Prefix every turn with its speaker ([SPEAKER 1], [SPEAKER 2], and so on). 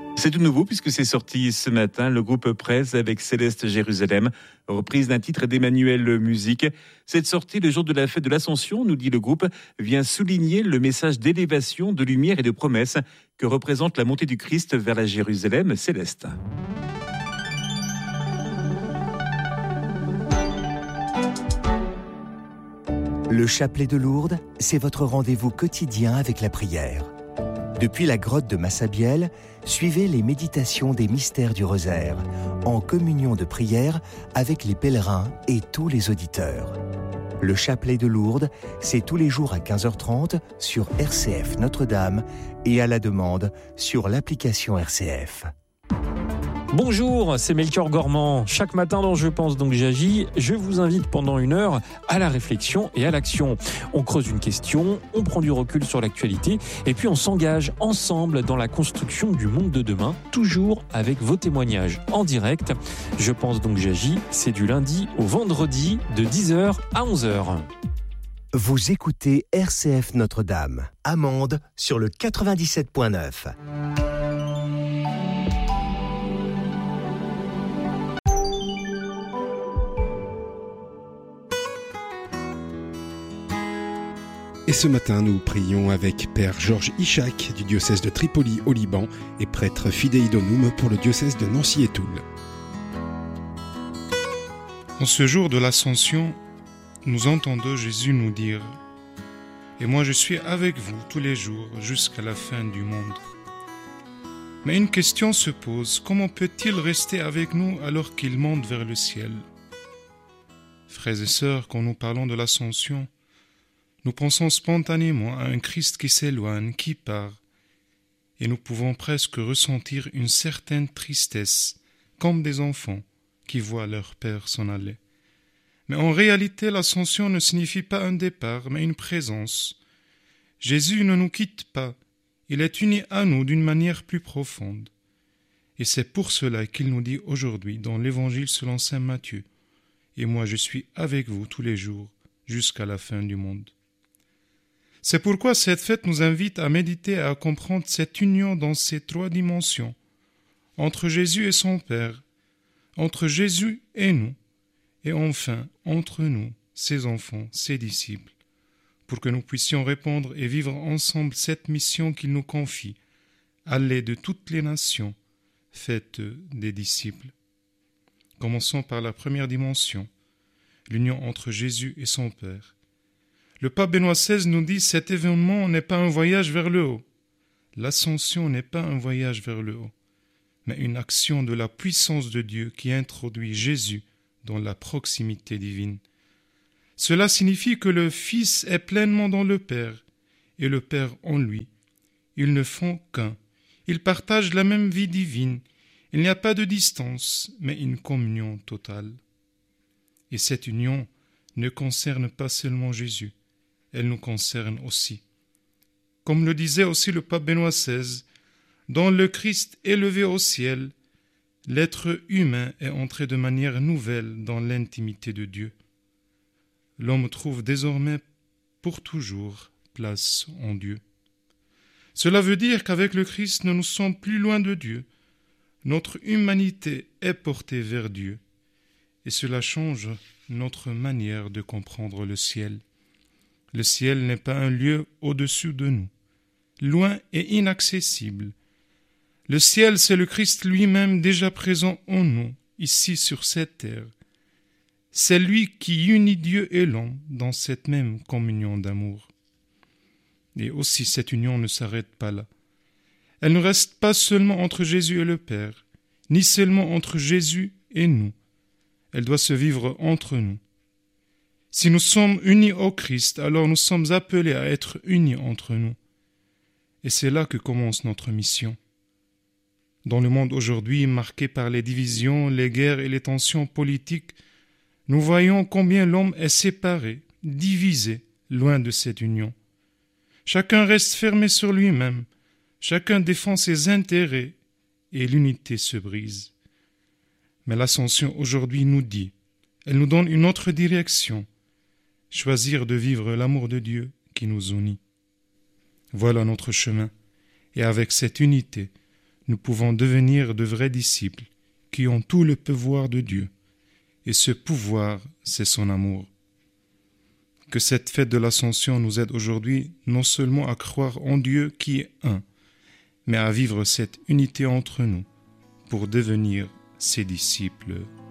[SPEAKER 1] C'est tout nouveau puisque c'est sorti ce matin. Le groupe Prez avec Céleste Jérusalem, reprise d'un titre d'Emmanuel Musique. Cette sortie, le jour de la fête de l'Ascension, nous dit le groupe, vient souligner le message d'élévation, de lumière et de promesse que représente la montée du Christ vers la Jérusalem céleste.
[SPEAKER 2] Le chapelet de Lourdes, c'est votre rendez-vous quotidien avec la prière. Depuis la grotte de Massabielle, suivez les méditations des mystères du rosaire, en communion de prière avec les pèlerins et tous les auditeurs. Le chapelet de Lourdes, c'est tous les jours à 15h30 sur RCF Notre-Dame et à la demande sur l'application RCF.
[SPEAKER 3] Bonjour, c'est Melchior Gormand. Chaque matin dans Je pense donc j'agis, je vous invite pendant 1 heure à la réflexion et à l'action. On creuse une question, on prend du recul sur l'actualité et puis on s'engage ensemble dans la construction du monde de demain, toujours avec vos témoignages en direct. Je pense donc j'agis, c'est du lundi au vendredi de 10h à 11h.
[SPEAKER 2] Vous écoutez RCF Notre-Dame, Amande sur le 97.9.
[SPEAKER 4] Et ce matin, nous prions avec Père Georges Ishak du diocèse de Tripoli au Liban et prêtre Fidei Donum pour le diocèse de Nancy et Toul.
[SPEAKER 5] En ce jour de l'Ascension, nous entendons Jésus nous dire « Et moi je suis avec vous tous les jours jusqu'à la fin du monde ». Mais une question se pose, comment peut-il rester avec nous alors qu'il monte vers le ciel ? Frères et sœurs, quand nous parlons de l'Ascension, nous pensons spontanément à un Christ qui s'éloigne, qui part, et nous pouvons presque ressentir une certaine tristesse, comme des enfants qui voient leur père s'en aller. Mais en réalité, l'ascension ne signifie pas un départ, mais une présence. Jésus ne nous quitte pas, il est uni à nous d'une manière plus profonde. Et c'est pour cela qu'il nous dit aujourd'hui dans l'Évangile selon saint Matthieu, « Et moi je suis avec vous tous les jours, jusqu'à la fin du monde ». C'est pourquoi cette fête nous invite à méditer et à comprendre cette union dans ces 3 dimensions, entre Jésus et son Père, entre Jésus et nous, et enfin entre nous, ses enfants, ses disciples, pour que nous puissions répondre et vivre ensemble cette mission qu'il nous confie, aller de toutes les nations, faites des disciples. Commençons par la première dimension, l'union entre Jésus et son Père. Le pape Benoît XVI nous dit « Cet événement n'est pas un voyage vers le haut. L'ascension n'est pas un voyage vers le haut, mais une action de la puissance de Dieu qui introduit Jésus dans la proximité divine. Cela signifie que le Fils est pleinement dans le Père et le Père en lui. Ils ne font qu'un. Ils partagent la même vie divine. Il n'y a pas de distance, mais une communion totale. Et cette union ne concerne pas seulement Jésus. Elle nous concerne aussi. Comme le disait aussi le pape Benoît XVI, dans le Christ élevé au ciel, l'être humain est entré de manière nouvelle dans l'intimité de Dieu. L'homme trouve désormais pour toujours place en Dieu. Cela veut dire qu'avec le Christ, nous ne sommes plus loin de Dieu. Notre humanité est portée vers Dieu. Et cela change notre manière de comprendre le ciel. Le ciel n'est pas un lieu au-dessus de nous, loin et inaccessible. Le ciel, c'est le Christ lui-même déjà présent en nous, ici sur cette terre. C'est lui qui unit Dieu et l'homme dans cette même communion d'amour. Et aussi cette union ne s'arrête pas là. Elle ne reste pas seulement entre Jésus et le Père, ni seulement entre Jésus et nous. Elle doit se vivre entre nous. Si nous sommes unis au Christ, alors nous sommes appelés à être unis entre nous. Et c'est là que commence notre mission. Dans le monde aujourd'hui marqué par les divisions, les guerres et les tensions politiques, nous voyons combien l'homme est séparé, divisé, loin de cette union. Chacun reste fermé sur lui-même, chacun défend ses intérêts et l'unité se brise. Mais l'Ascension aujourd'hui nous dit, elle nous donne une autre direction, choisir de vivre l'amour de Dieu qui nous unit. Voilà notre chemin, et avec cette unité, nous pouvons devenir de vrais disciples qui ont tout le pouvoir de Dieu. Et ce pouvoir, c'est son amour. Que cette fête de l'Ascension nous aide aujourd'hui non seulement à croire en Dieu qui est un, mais à vivre cette unité entre nous pour devenir ses disciples